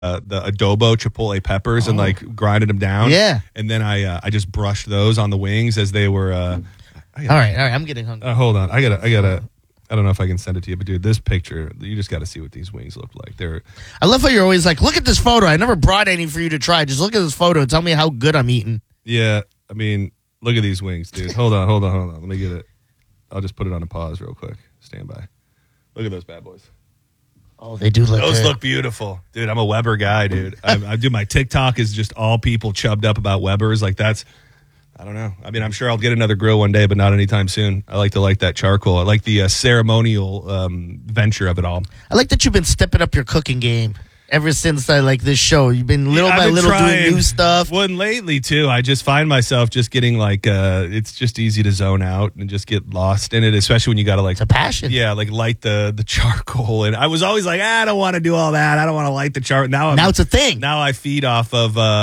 the adobo chipotle peppers and like grinded them down. Yeah. And then I just brushed those on the wings as they were. All right. I'm getting hungry. Hold on. I gotta. I don't know if I can send it to you, but dude, this picture, you just got to see what these wings look like. I love how you're always like, look at this photo. I never brought any for you to try. Just look at this photo and tell me how good I'm eating. Yeah, I mean, look at these wings, dude. Hold on. Let me get it. I'll just put it on a pause real quick. Stand by. Look at those bad boys. Oh, they do look Those good. look beautiful. Dude, I'm a Weber guy, dude. I do my TikTok is just all people chubbed up about Webers. Like that's, I don't know. I mean, I'm sure I'll get another grill one day, but not anytime soon. I like that charcoal. I like the ceremonial venture of it all. I like that you've been stepping up your cooking game ever since I like this show. You've been little by little doing new stuff. Well, and lately too, I just find myself just getting like, it's just easy to zone out and just get lost in it, especially when you got to like. It's a passion. Yeah, like light the charcoal. And I was always like, I don't want to do all that. I don't want to light the charcoal. Now it's a thing. Now I feed off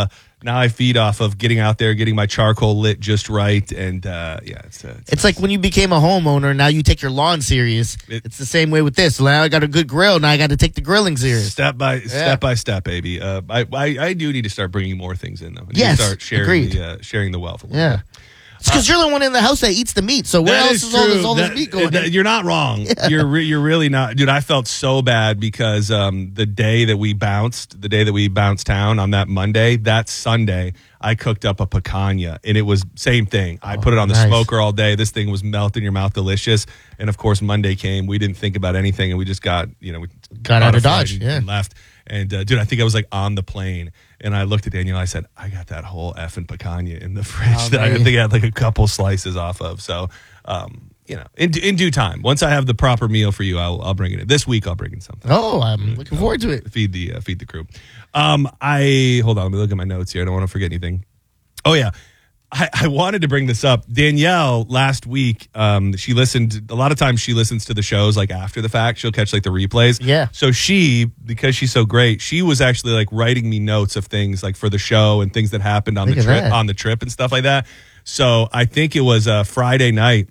of getting out there, getting my charcoal lit just right, and it's nice. Like when you became a homeowner. Now you take your lawn serious. It's the same way with this. Now I got a good grill. Now I got to take the grilling serious. Step by step, baby. I do need to start bringing more things in though. I need yes, to start sharing the wealth. A little bit. It's because you're the one in the house that eats the meat. So where else is all this meat going? You're not wrong. Yeah. You're really not, dude. I felt so bad because the day that we bounced town on that Monday, that Sunday, I cooked up a picanha, and it was same thing. I put it on the smoker all day. This thing was melt in your mouth, delicious. And of course, Monday came. We didn't think about anything, and we just got out of Dodge, and left. And dude, I think I was like on the plane, and I looked at Danielle. I said, "I got that whole effing picanha in the fridge that I think I had like a couple slices off of." So, in due time, once I have the proper meal for you, I'll bring it in. This week, I'll bring in something. Oh, I'm looking forward to it. Feed the crew. Hold on. Let me look at my notes here. I don't want to forget anything. Oh yeah. I wanted to bring this up. Danielle last week, she listened. A lot of times she listens to the shows like after the fact. She'll catch like the replays. Yeah. So because she's so great, she was actually like writing me notes of things like for the show and things that happened on the trip and stuff like that. So I think it was Friday night.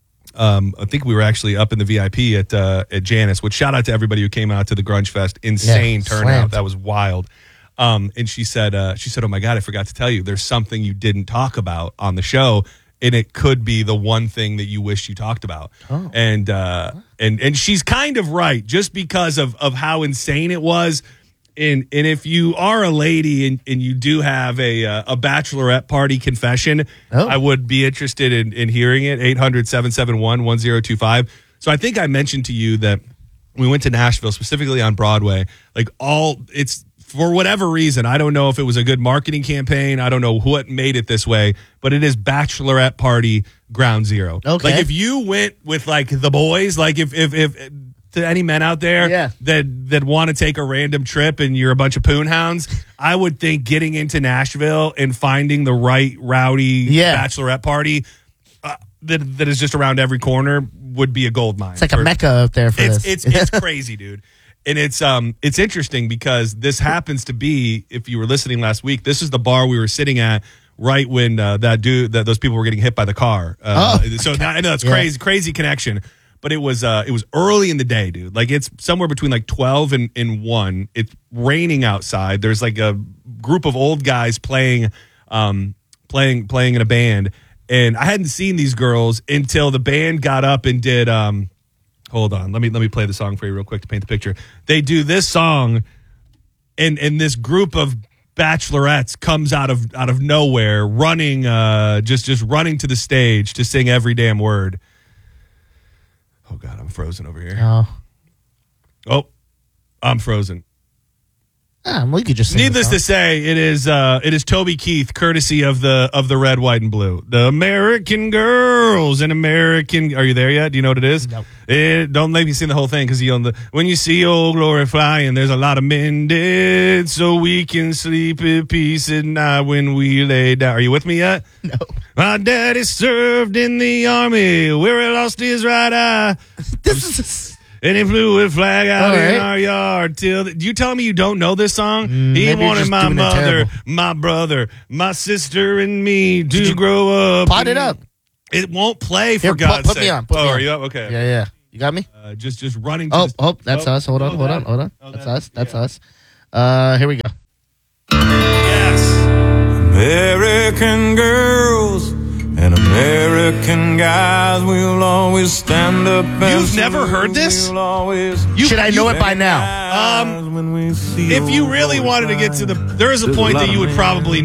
I think we were actually up in the VIP at Janice. Which shout out to everybody who came out to the Grunge Fest. Insane turnout. Slammed. That was wild. And she said, "Oh my God, I forgot to tell you. There's something you didn't talk about on the show, and it could be the one thing that you wish you talked about." Oh. And she's kind of right, just because of how insane it was. And if you are a lady and you do have a bachelorette party confession, I would be interested in hearing it. 800-771-1025. So I think I mentioned to you that we went to Nashville, specifically on Broadway. It's for whatever reason, I don't know if it was a good marketing campaign. I don't know what made it this way, but it is bachelorette party ground zero. Okay. Like if you went with like the boys, like if to any men out there that want to take a random trip and you're a bunch of poon hounds, I would think getting into Nashville and finding the right rowdy bachelorette party that is just around every corner would be a gold mine. It's like a mecca out there for this. It's crazy, dude. And it's interesting because this happens to be, if you were listening last week, this is the bar we were sitting at right when those people were getting hit by the car. So I know it's crazy connection. But it was early in the day, dude. Like it's somewhere between like 12 and 1. It's raining outside. There's like a group of old guys playing in a band, and I hadn't seen these girls until the band got up and did. Hold on, let me play the song for you real quick to paint the picture. They do this song, and this group of bachelorettes comes out of nowhere, running, just running to the stage to sing every damn word. Oh God, I'm frozen over here. Oh, I'm frozen. We could just sing. Needless to say, it is Toby Keith, courtesy of the Red, White, and Blue. The American Girls and American. Are you there yet? Do you know what it is? No. Don't make me sing the whole thing because when you see old glory flying, there's a lot of men dead, so we can sleep in peace at night when we lay down. Are you with me yet? No. My daddy served in the army where he lost his right eye. And he flew a flag out in our yard till. You telling me you don't know this song? He wanted my mother, my brother, my sister, and me to grow up. Pot it up. It won't play for God's sake. Put me on. Are you up? Okay. Yeah. You got me? Just running. That's us. Hold on. That's us. Here we go. Yes. American girls and American guys will always stand up. You've never heard this? Should I know it by now? If you really wanted to get to there is a point that you would probably